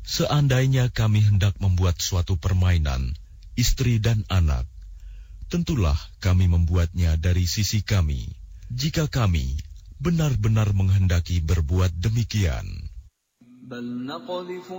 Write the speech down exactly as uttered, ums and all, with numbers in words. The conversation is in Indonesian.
Seandainya kami hendak membuat suatu permainan, istri dan anak, tentulah kami membuatnya dari sisi kami, jika kami benar-benar menghendaki berbuat demikian.